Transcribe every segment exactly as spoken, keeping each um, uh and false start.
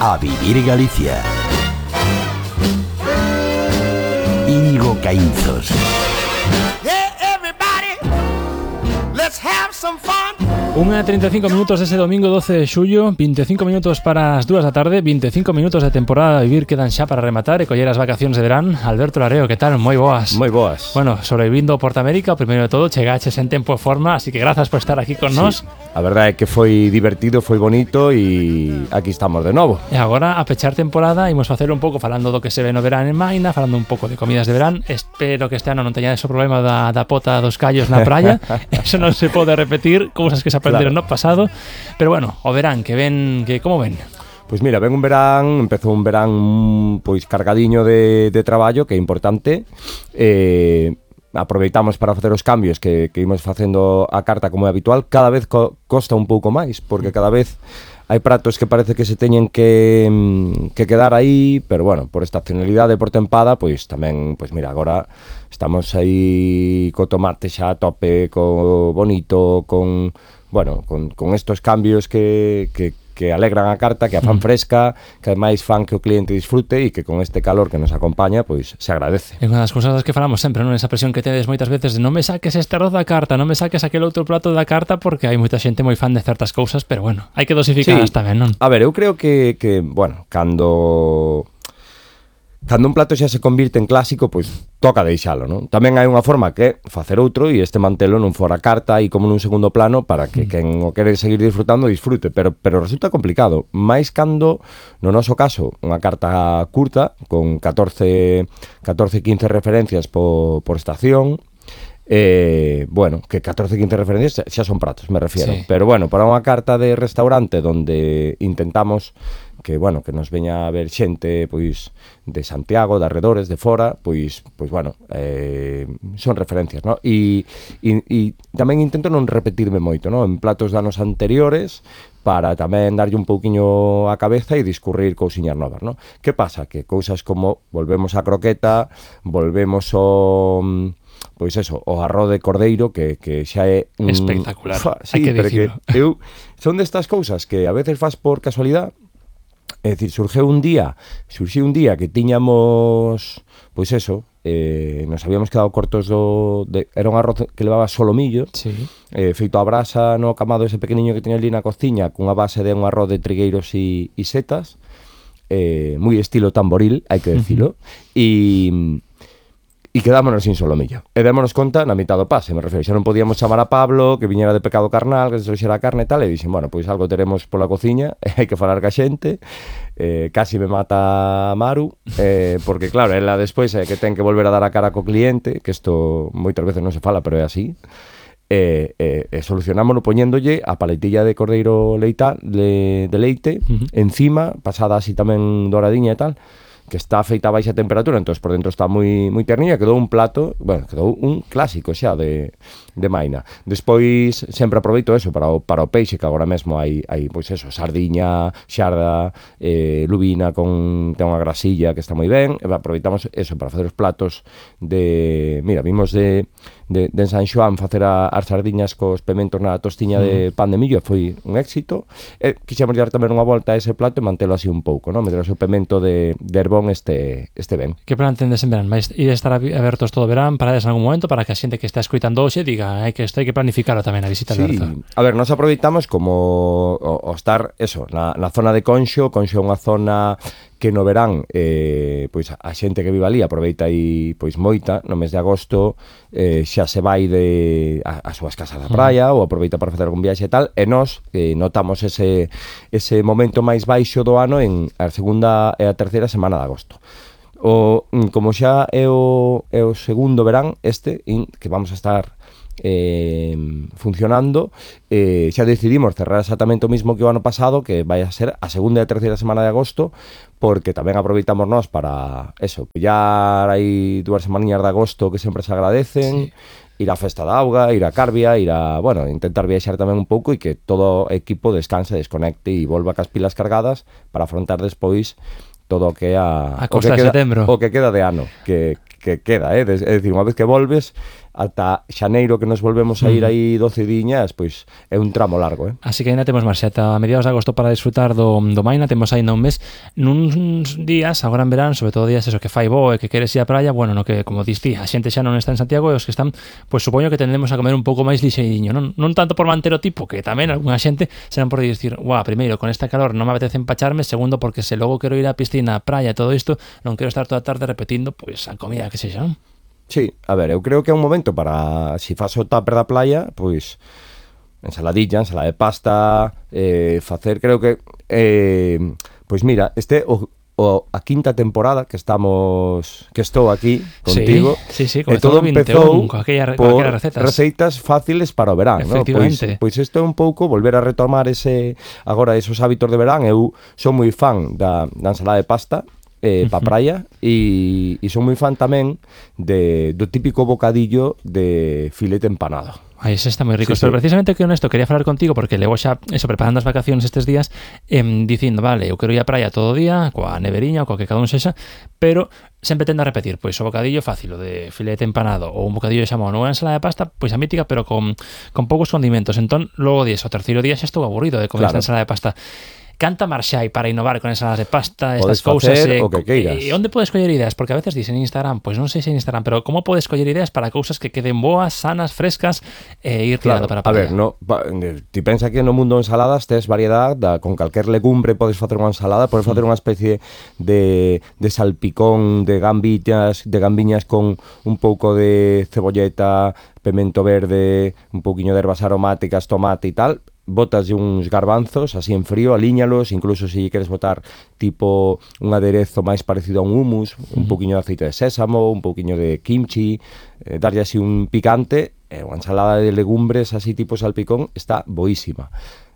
A Vivir Galicia. Íñigo Caínzos. Unha e trinta e cinco minutos dese domingo doce de xullo, vinte e cinco minutos para as dúas da tarde, vinte e cinco minutos de temporada a vivir quedan xa para rematar e coller as vacacións de verán. Alberto Lareo, que tal? Moi boas. Moi boas. Bueno, sobrevivindo ao Porta América, o primeiro de todo, chegaches en tempo e forma, así que grazas por estar aquí con Sí, nós. a verdade é que foi divertido, foi bonito e aquí estamos de novo. E agora, a pechar temporada, imos facer un pouco falando do que se ve no verán en Maina, falando un pouco de comidas de verán. Espero que este ano non teñades o problema da, da pota dos callos na praia. Eso non se pode repetir, cousas que se aprenderon claro. no pasado. Pero bueno, o verán, que ven, que como ven? Pois mira, ven un verán, empezou un verán pois cargadiño de, de traballo, que é importante. Eh, aproveitamos para facer os cambios que, que imos facendo a carta como é habitual. Cada vez co, costa un pouco máis, porque cada vez hai pratos que parece que se teñen que, que quedar aí, pero bueno, por estacionalidade, por tempada, pois tamén, pois mira, agora estamos aí co tomate xa a tope, co bonito, con, bueno, con, con estos cambios que, que, que alegran a carta, que a fan fresca, que ademais fan que o cliente disfrute e que con este calor que nos acompaña, pois se agradece. É unha das cousas das que falamos sempre, non? Esa presión que tedes moitas veces de non me saques este arroz da carta, non me saques aquel outro prato da carta, porque hai moita xente moi fan de certas cousas, pero bueno, hai que dosificadas sí. tamén, non? A ver, eu creo que, que bueno, cando... Cando un plato xa se convirte en clásico, pois toca deixalo, non? Tamén hai unha forma que é facer outro e este mantelo non fora carta e como nun segundo plano para que quen o quere seguir disfrutando disfrute, pero pero resulta complicado, máis cando no noso caso unha carta curta con catorce, quince referencias por, por estación. Eh, bueno, que catorce, quince referencias xa son pratos, me refiero, sí. Pero bueno, para unha carta de restaurante donde intentamos que, bueno, que nos veña a ver xente, pois, de Santiago, de arredores, de fora, pois, pois bueno, eh, son referencias, ¿no? E, e, e tamén intento non repetirme moito, ¿no? En platos de anos anteriores, para tamén darlle un pouquiño a cabeza e discurrir cousiñas novas, ¿no? Que pasa? Que cousas como volvemos a croqueta, volvemos ao... pois eso, o arroz de cordeiro que, que xa é un... espectacular, Fa, sí, hai que pero dicirlo. Que eu, son destas cousas que a veces faz por casualidade. É dicir, surgeu un día, surxiu un día que tiñamos, pois eso, eh, nos habíamos quedado cortos do... De, era un arroz que levaba solomillo, sí. eh, feito a brasa no camado ese pequeniño que teña ali na cociña, cunha base de un arroz de trigueiros e, e setas, eh, moi estilo tamboril, hai que decilo, e... E quedámonos sin solomillo. E démonos conta na mitad do pase, me refiro. Xa non podíamos chamar a Pablo, que viñera de pecado carnal, que se trouxera a carne e tal, e dixen, bueno, pois algo teremos pola cociña, e hai que falar ca xente, eh, casi me mata Maru, eh, porque claro, ela despois é que ten que volver a dar a cara co cliente, que isto moitas veces non se fala, pero é así, e, e, e solucionámonos poñéndolle a paletilla de cordeiro leita, de, de leite, uh-huh. encima, pasada así tamén doradiña e tal, que está feita a baixa temperatura, entón por dentro está moi moi terniña, quedou un plato, bueno, quedou un clásico xa de, de Maina. Despois sempre aproveito eso para o, para o peixe, que agora mesmo hai, hai pois eso, sardiña, xarda, eh, lubina con ten unha grasilla que está moi ben, e aproveitamos eso para facer os platos de, mira, vimos de de, de San Xoán facer a, as sardiñas cos pementos na tostiña de pan de millo, foi un éxito. E quixemos dar tamén unha volta a ese plato e mantelo así un pouco, non? Meter o seu pemento de, de herbón este, este ben. Que plan tendes en verán? Vais ir a estar abertos todo o verán, parades en algún momento para que a xente que está escoitando hoxe diga hai que isto hai que planificarlo tamén a visita sí. aberta. A ver, nos aproveitamos como o, o estar, eso, na, na zona de Conxo. Conxo é unha zona que no verán eh, pois a xente que vive ali aproveita aí pois moita, no mes de agosto eh, xa se vai de a, a súas casas da praia, mm. ou aproveita para facer algún viaxe e tal, e nós eh, notamos ese, ese momento máis baixo do ano en a segunda e a terceira semana de agosto. O, como xa é o, é o segundo verán este, in, que vamos a estar Eh, funcionando, eh, xa decidimos cerrar exactamente o mismo que o ano pasado, que vai a ser a segunda e a terceira semana de agosto, porque tamén aproveitamos nós para eso, pillar aí dúas semaninhas de agosto que sempre se agradecen, sí. Ir á Festa da Auga, ir a Carbia, ir a, bueno, intentar viaxar tamén un pouco e que todo o equipo descanse, desconecte e volva cas pilas cargadas para afrontar despois todo o que é a, a costa o que de queda, setembro, o que queda de ano, que, que queda, eh? É dicir, unha vez que volves ata xaneiro que nos volvemos a ir aí doce diñas, pois é un tramo largo, eh? Así que ainda temos marxe ata mediados de agosto para disfrutar do, do Maina, temos ainda un mes, nuns días, agora en verán, sobre todo días eso que fai bo e que queres ir á praia, bueno, no que, como diste, a xente xa non está en Santiago e os que están, pois supoño que tendemos a comer un pouco máis lixeiriño, non, non tanto por manter o tipo, que tamén algunha xente serán por dicir, guau, primeiro, con esta calor non me apetece empacharme, segundo, porque se logo quero ir á piscina, á praia, todo isto, non quero estar toda a tarde repetindo, pois, a comida que sexa, non? Sí, a ver, eu creo que é un momento para, si faz o tupper da playa, pois ensaladilla, ensalada de pasta, eh, facer, creo que eh, pois mira, este o, o a quinta temporada que estamos que estou aquí contigo. Sí, sí, sí, e todo empezou con aquella, por con recetas. receitas fáciles para o verán, ¿no? Pois, pois isto é un pouco volver a retomar ese agora esos hábitos de verán. Eu son moi fan da, da ensalada de pasta eh, pa praia e, e son moi fan tamén de, do típico bocadillo de filete empanado. Ai, ese está moi rico, Sí, pero sí. precisamente que honesto quería falar contigo porque levo xa eso preparando as vacacións estes días eh, dicindo, vale, eu quero ir á praia todo o día coa neveriña ou coa que cada un sexa, pero sempre tendo a repetir, pois o bocadillo fácil, o de filete empanado ou un bocadillo de xamón ou unha ensalada de pasta, pois a mítica pero con, con poucos condimentos. Entón, logo dies, o terceiro día xa estou aburrido de comer Claro. esta ensalada de pasta. Canta marxa hai para innovar con ensaladas de pasta, Podes estas cousas. facer Eh, o que queiras. E onde podes coller ideas? Porque a veces dicen en Instagram, pois non sei se en Instagram, pero como podes coller ideas para cousas que queden boas, sanas, frescas e ir tirando Claro, para a a praia? ver, no, pa, ti pensa que no mundo de ensaladas tes variedade da, con calquer legumbre podes facer unha ensalada, podes facer unha especie de, de salpicón de gambiñas, de gambiñas con un pouco de cebolleta, pemento verde, un pouquiño de ervas aromáticas, tomate e tal. Botas uns garbanzos así en frío, alíñalos, incluso se queres botar tipo un aderezo máis parecido a un hummus, un pouquiño de aceite de sésamo, un pouquiño de kimchi, eh, darlle así un picante, e unha ensalada de legumbres así tipo salpicón está boísima.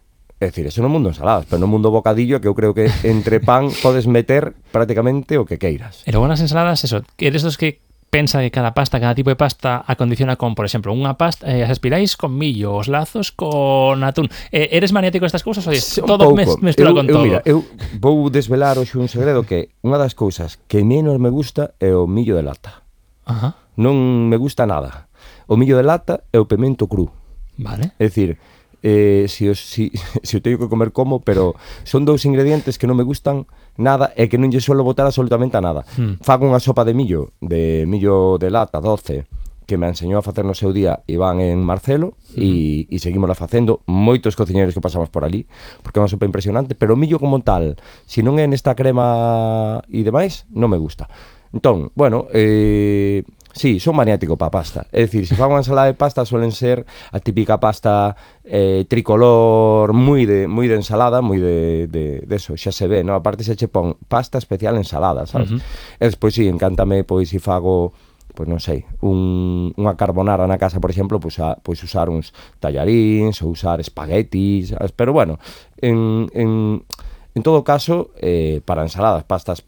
É dicir, eso no mundo ensaladas, pero no mundo bocadillo que eu creo que entre pan podes meter prácticamente o que queiras. E logo nas ensaladas, eso, eres dos que pensa que cada pasta, cada tipo de pasta acondiciona con, por exemplo, unha pasta, eh, as espirais con millo, os lazos con atún. Eh, eres maniático destas cousas ou dices, Un todo pouco. mes, mestura eu, con eu, todo? Mira, eu vou desvelar hoxe un segredo que unha das cousas que menos me gusta é o millo de lata. Ajá, Non me gusta nada. O millo de lata e o pemento cru. vale. É dicir, eh, si, os, si, si o teño que comer como, pero son dous ingredientes que non me gustan nada e que non lle suelo botar absolutamente a nada. Hmm. Fago unha sopa de millo, de millo de lata doce, que me enseñou a facer no seu día Iván en Marcelo, e, e seguimos facendo moitos cociñeiros que pasamos por ali, porque é unha sopa impresionante, pero o millo como tal, se non é nesta crema e demais, non me gusta. Entón, bueno, eh, sí, son maniático pa pasta. É dicir, se fago unha ensalada de pasta suelen ser a típica pasta eh, tricolor, moi de moi de ensalada, moi de, de, de eso, xa se ve, ¿no? Aparte se che pon pasta especial ensalada, sabes? Uh-huh. E despois sí, encántame pois se fago pois non sei, un, unha carbonara na casa, por exemplo, pois, a, pois usar uns tallaríns ou usar espaguetis, sabes? Pero bueno, en, en, en todo caso, eh, para ensaladas, pastas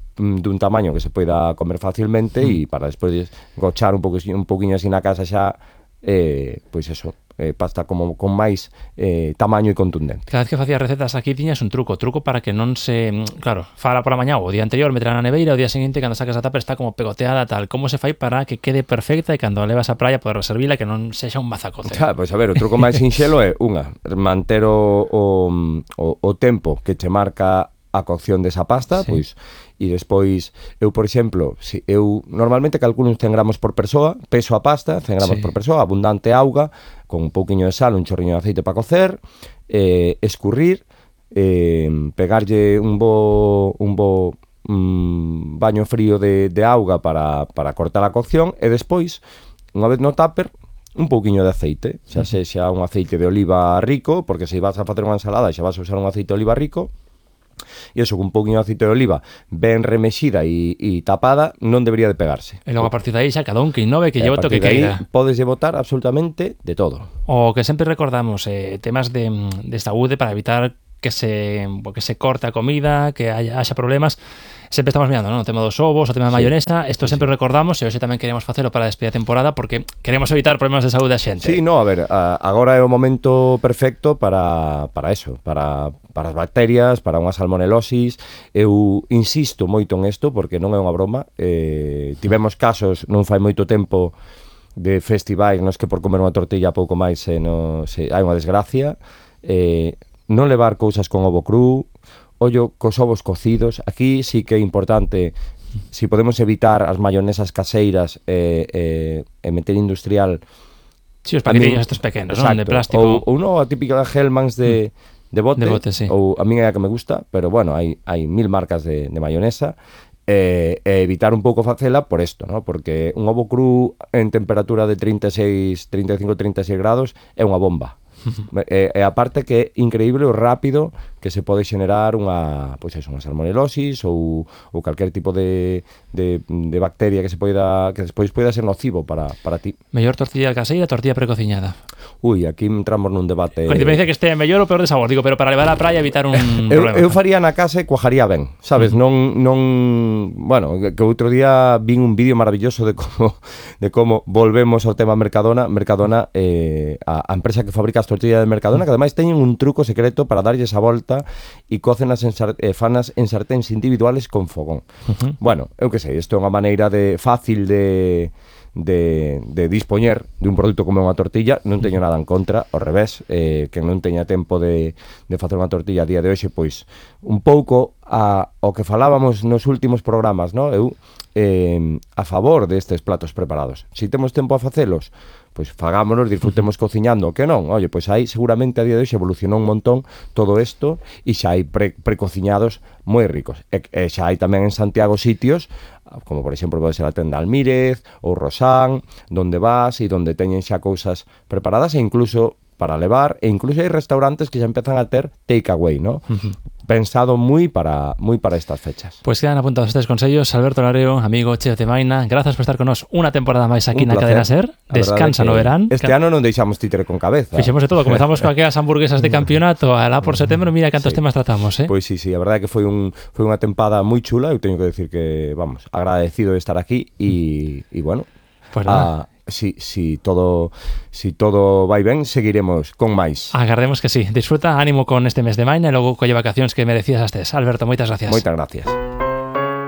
dun tamaño que se poida comer facilmente e mm. para despois gochar un pouquinho, un pouquinho así na casa xa eh, pois eso, eh, pasta como con máis eh, tamaño e contundente. Cada vez que facías recetas aquí tiñas un truco, truco para que non se, claro, fala por a mañá ou o día anterior, meterá na neveira, o día seguinte cando sacas a tapa está como pegoteada tal. Como se fai para que quede perfecta e cando a levas á praia poder servila que non sexa un mazacote? Xa, pois a ver, o truco máis sinxelo é unha, manter o, o, o, o tempo que che marca a cocción desa pasta, sí. Pois e despois eu, por exemplo, si eu normalmente calculo uns cen gramos por persoa, peso a pasta, cen gramos sí. por persoa, abundante auga, con un pouquiño de sal, un chorriño de aceite para cocer, eh, escurrir, eh, pegarlle un bo un bo mm, baño frío de, de auga para, para cortar a cocción e despois, unha vez no tupper, un pouquiño de aceite, xa sexa un aceite de oliva rico, porque se vas a facer unha ensalada xa vas a usar un aceite de oliva rico, e iso con un pouquinho de aceite de oliva ben remexida e, e tapada non debería de pegarse. E logo a partir de aí xa cada un que innove que llevo o que queira. Podes botar absolutamente de todo. O que sempre recordamos, eh, temas de, de saúde para evitar que se que se corte a comida, que haya, haya problemas. Sempre estamos mirando, ¿no? O tema dos ovos, o tema da mayonesa, isto sí, sempre sí. recordamos e hoxe tamén queremos facelo para a despedida de temporada porque queremos evitar problemas de saúde a xente. Sí, no, a ver, a, agora é o momento perfecto para, para eso, para, para as bacterias, para unha salmonelosis. Eu insisto moito en isto porque non é unha broma. Eh, tivemos casos non fai moito tempo de festivais nos que por comer unha tortilla pouco máis se, no, se hai unha desgracia, eh, non levar cousas con ovo cru, ollo cos ovos cocidos. Aquí sí que é importante, si podemos evitar as mayonesas caseiras e eh, eh, eh, meter industrial. Sí, os paquetillos estos pequenos, non? De plástico. Ou, ou non, a típica Hellmann's de, de bote, de bote sí. Ou a mí é a que me gusta, pero bueno, hai, hai mil marcas de, de mayonesa. E eh, evitar un pouco facela por isto, ¿no? Porque un ovo cru en temperatura de trinta e seis, trinta e cinco, trinta e seis grados é unha bomba. E, e aparte que é increíble o rápido que se pode xenerar unha, pois eso, unha salmonelosis ou, ou calquer tipo de, de, de bacteria que se poida que despois poida ser nocivo para, para ti. Mellor tortilla caseira, tortilla precociñada. Ui, aquí entramos nun debate. Con independencia que este mellor ou peor de sabor, digo, pero para levar á praia evitar un eu, problema. Eu faría na casa e cuajaría ben, sabes? Uh-huh. Non non, bueno, que outro día vin un vídeo maravilloso de como de como volvemos ao tema Mercadona, Mercadona eh a, a empresa que fabrica as tortillas de Mercadona, que ademais teñen un truco secreto para darlles a volta e cócenas en sar, eh, fanas en sarténs individuales con fogón. Uh-huh. Bueno, eu que sei, isto é unha maneira de fácil de de, de dispoñer de un produto como unha tortilla. Non teño nada en contra, ao revés, eh, que non teña tempo de, de facer unha tortilla a día de hoxe, pois un pouco a, o que falábamos nos últimos programas, no? Eu eh, a favor destes platos preparados. Si temos tempo a facelos, pois fagámonos, disfrutemos cociñando, que non? Oye, pois aí seguramente a día de hoxe evolucionou un montón todo isto e xa hai pre, precociñados moi ricos. E, e xa hai tamén en Santiago sitios, como por exemplo pode ser a tenda Almírez ou Rosán, donde vas e donde teñen xa cousas preparadas e incluso para levar, e incluso hai restaurantes que xa empezan a ter takeaway, ¿no? Uh-huh. Pensado moi para moi para estas fechas. Pois pues quedan apuntados estes consellos. Alberto Lareo, amigo, chef de Maina, grazas por estar con nos unha temporada máis aquí un na Cadena Ser. Descansa no verán. Este ano non deixamos títere con cabeza. Fixemos de todo, comezamos con aquelas hamburguesas de campeonato, alá por setembro, mira cantos sí. temas tratamos, eh? Pois pues sí, sí, a verdade é que foi un foi unha tempada moi chula, eu teño que decir que, vamos, agradecido de estar aquí e e bueno, pues nada. A Si, si, todo, si todo vai ben, seguiremos con máis. Agardemos que sí. Disfruta, ánimo con este mes de maña e logo colle vacacións que merecías astes. Alberto, moitas gracias. Moitas gracias.